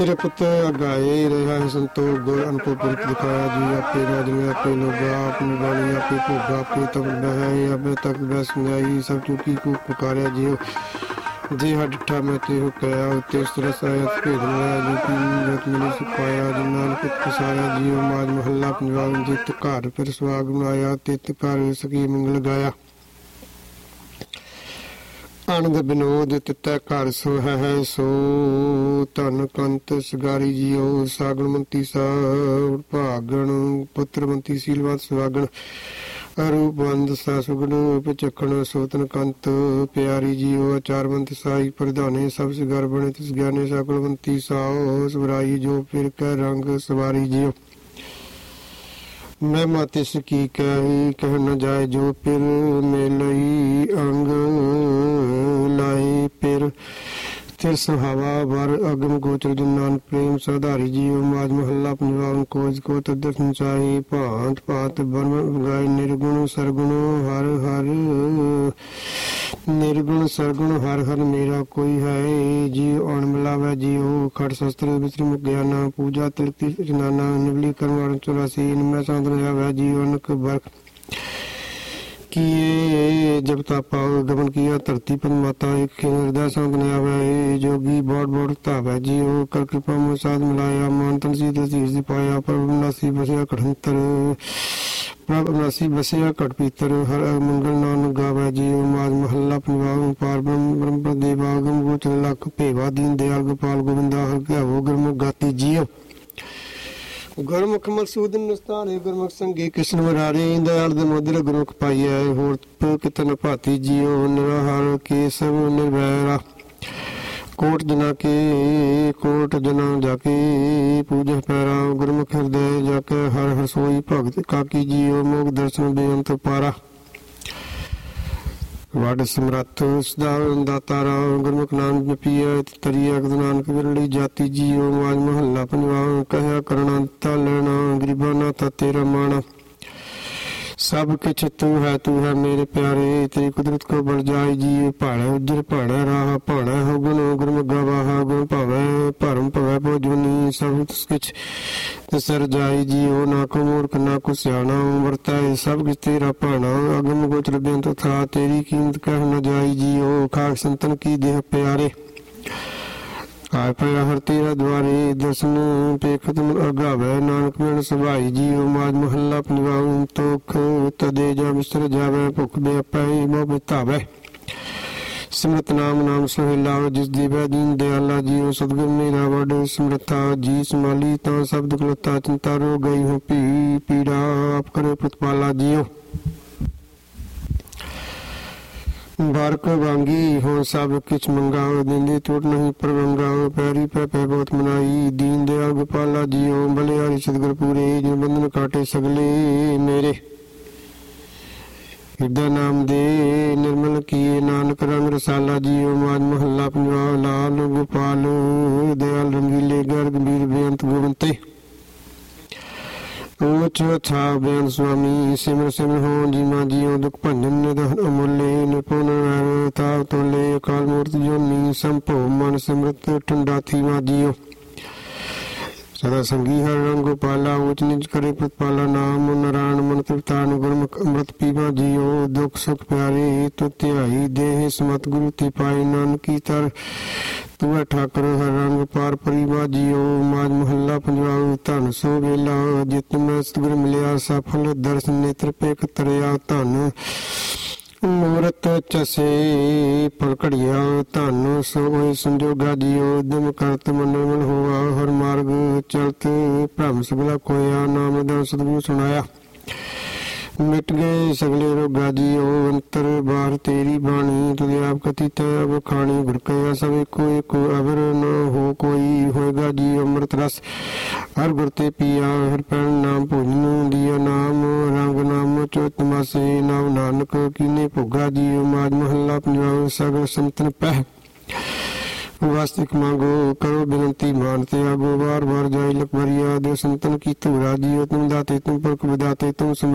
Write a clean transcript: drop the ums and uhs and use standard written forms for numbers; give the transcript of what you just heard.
तेरे पुत्र गाए रहा है संतोष गुर अनको पुरख दिखाया जी आपे राजने आपे लोगा अपनी बाणी आपे भोगा आपे तब है आपे तक बस न्यायी सब चुकी को पुकारा जियो जे हड्ठा मैं ते हो कया ते सरस आया भेद लाया जी की रत मिली सुपाया जी नानक पसारा जियो माज महल्ला पंजाब जित घर फिर सुहाग बनाया तित घर सकी मंगल गाया आनंद विनोद तितै घर सो है सो धन कंत सगारी जियो सागणमंती सा भागण पुत्रमंती सीलवंत सुहागण अरूपवंद सा सुगण पिचखण सोतन कंत प्यारी जियो आचारवंत साई प्रधाने सब सिगार बने तिस ज्ञाने सकलवंती साओ सवराई जो फिर कह रंग सवारी जियो मैं माते की कह न जाए जो फिर मेलई अंग लाए फिर तिर सुहावा वर अगम गोचर जनान प्रेम सधारी जियो माज महल्ला पंजाब कोज को तदर्शन चाहे भांत भांत बर्म गाय निर्गुण सरगुण हर हर निर्गुण सरगुण हर हर मेरा कोई है जियो अण मिलावे जियो खट शस्त्र विश्र मुख ज्ञाना पूजा तिलक जनाना निवली कर्म 84 इनमें साधन है जियो अनक बरख किए जब तापाओ गमन किया धरती पर माता एक हृदय शांत नया वह जोगी बहुत तावा जियो कर कृपा में साध मिलाया मानतन सीधे शीर्ष पाया पर नासी बसिया कठंतर प्रभ नासी बसिया कट पीतर हर मंगल नानक गावा जियो माज महल्ला पंजाब पार ब्रह्म देवागम गोचर लख भेवा दीन दयाल गोपाल गोविंदा हर गो गुरमुख गाती जियो गुरमुख मसूद नुस्तान गुरमुख संगी कृष्ण मुरारी दयाल दमोदर गुरमुख पाइया होर कितन भाती जियो निराहार के सब निर्वैरा कोट जना के कोट जना जाके पूजा पैरा गुरमुख हृदय जाके हर हर सोई भगत काकी जियो मोग दर्शन बेअंत पारा वड समरथ सदा दातारा गुरमुख नाम जपिया तरिया नानक विरली जाति जियो माज महल्ला पंजाब कहया करना ता लेना गरीबा नाथा तेरा माना सब किछ तू है मेरे प्यारे तेरी कुदरत को बल जाए जियो भाड़ा उजर भाड़ा राह भाड़ा हो गुण गुरमुख गवाहा गुण भावे भरम भवे भोजनी सब किछ सर जाए जियो ना को मूर्ख ना को सियाना वरताए सब किछ तेरा भाना अगम गोचर बेअंत था तेरी कीमत कह न जाए जियो खाक संतन की देह प्यारे आय पया हर तेरा द्वारे दर्शन पेखत मन अगावे नानक मिलन सभाई जियो माज महल्ला पंजाब तोख तदे जा विसर जावे भुख बे पाई मोह बितावे सिमरत नाम सोहेला जिस देवै दीन दयाला जियो सतगुर मेरा वड समरथा जी संभाली ता शब्द कुलता चिंता रो गई हूँ पीड़ा आप करे प्रतिपाला जियो बार को वांगी हो सब किछ मंगाओ दिंदे टूट नहीं पर मंगाओ पैरी पे बहुत मनाई दीन दयाल गोपाला जियो बलिहारी सतगुर पूरे जिन बंधन काटे सगले मेरे हृदय नाम दे निर्मल किए नानक रंग रसाला जियो माज महल्ला पंजाब लाल गोपाल दयाल रंगीले गर गंभीर बेअंत गोविंते था बयान स्वामी सिमर सिमर हो जीमा जियो दुख भंजन निधन अमूल्य निपुण ताव तोले अकाल मूर्ति जोनी संभो मन सिमरत ठंडा थी मा जियो सदा संगी हर रंग गोपाला ऊंच नीच करे प्रतिपाला नाम नारायण मन तृप्तान गुरमुख अमृत पीवा जियो दुख सुख प्यारे तो त्याई देह समत गुरु ते पाई नानक की तर तू है ठाकर हर रंग पार परिवा जियो माज महल्ला पंजाब धन सो वेला जित मैं सतगुर मिलिया सफल दर्शन नेत्र पेख तरिया धन मूरत चसे पल घड़िया धन सोए संजोगा जियो दम करत मन मन होआ हर मार्ग चलत भ्रम सगला खोया नाम दान सतगुरु सुनाया मिट गए सगले रोगा जियो अंतर बार तेरी बाणी तुझे आप कथी तब खानी गुरकया सब को अवर न हो कोई होएगा जियो अमृत रस हर गुरते पिया हर पैन नाम भोजन दिया नाम रंग नाम चौथ मासे नाम नानक कीने भोगा जियो माज महल्ला पंजाब सगल संतन पह वास्तविक मांगो करो विनती मानते आगो बार बार जाय लख भरिया दे संतन की तू राजियो तुम दाते तुम पर विदाते तुम